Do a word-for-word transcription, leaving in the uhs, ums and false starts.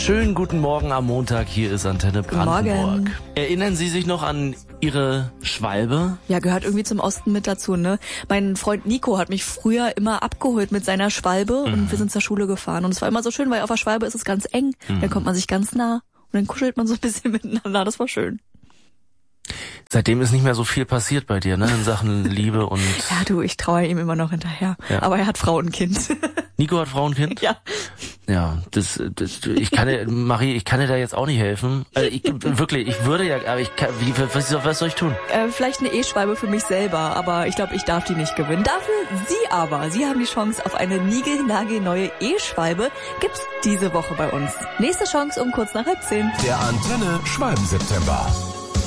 Schönen guten Morgen am Montag, hier ist Antenne Brandenburg. Morgen. Erinnern Sie sich noch an Ihre Schwalbe? Ja, gehört irgendwie zum Osten mit dazu, ne? Mein Freund Nico hat mich früher immer abgeholt mit seiner Schwalbe mhm. und wir sind zur Schule gefahren. Und es war immer so schön, weil auf der Schwalbe ist es ganz eng, mhm. dann kommt man sich ganz nah und dann kuschelt man so ein bisschen miteinander, das war schön. Seitdem ist nicht mehr so viel passiert bei dir, ne, in Sachen Liebe und... Ja, du, ich traue ihm immer noch hinterher. Ja. Aber er hat Frau und Kind. Nico hat Frau und Kind? Ja. Ja, das, das ich kann dir, Marie, ich kann dir da jetzt auch nicht helfen. Also ich, wirklich, ich würde ja, aber ich kann, wie, was, was soll ich tun? Äh, vielleicht eine E-Schwalbe für mich selber, aber ich glaube, ich darf die nicht gewinnen. Dafür Sie aber. Sie haben die Chance auf eine niegelnagelneue E-Schwalbe. Gibt's diese Woche bei uns. Nächste Chance um kurz nach halb zehn. Der Antenne Schwalben-September.